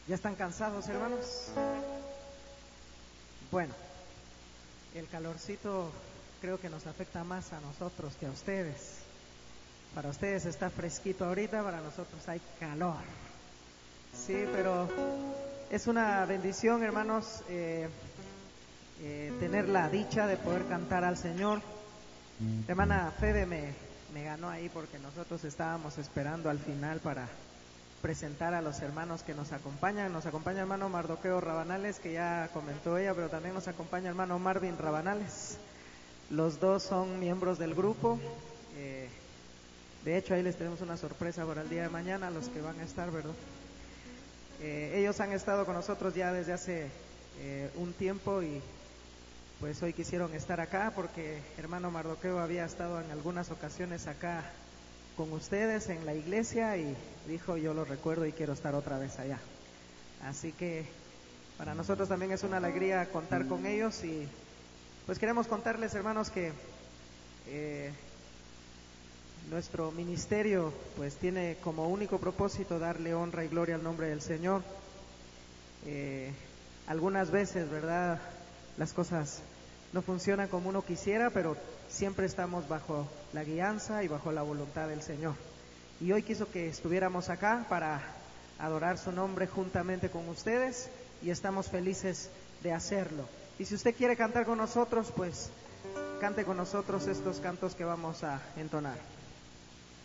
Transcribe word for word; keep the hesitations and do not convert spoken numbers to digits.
¿Ya están cansados, hermanos? Bueno, el calorcito creo que nos afecta más a nosotros que a ustedes. Para ustedes está fresquito ahorita, para nosotros hay calor. Sí, pero es una bendición, hermanos, eh, eh, tener la dicha de poder cantar al Señor. Hermana Febe me, me ganó ahí porque nosotros estábamos esperando al final para presentar a los hermanos que nos acompañan. Nos acompaña hermano Mardoqueo Rabanales, que ya comentó ella, pero también nos acompaña hermano Marvin Rabanales. Los dos son miembros del grupo. Eh, de hecho, ahí les tenemos una sorpresa para el día de mañana, los que van a estar, ¿verdad? Eh, ellos han estado con nosotros ya desde hace eh, un tiempo y pues hoy quisieron estar acá porque hermano Mardoqueo había estado en algunas ocasiones acá con ustedes en la iglesia y dijo: yo lo recuerdo y quiero estar otra vez allá. Así que para nosotros también es una alegría contar con ellos y pues queremos contarles, hermanos, que eh, nuestro ministerio pues tiene como único propósito darle honra y gloria al nombre del Señor. Eh, algunas veces, ¿verdad?, las cosas no funcionan como uno quisiera, pero siempre estamos bajo la guianza y bajo la voluntad del Señor. Y hoy quiso que estuviéramos acá para adorar su nombre juntamente con ustedes y estamos felices de hacerlo. Y si usted quiere cantar con nosotros, pues cante con nosotros estos cantos que vamos a entonar.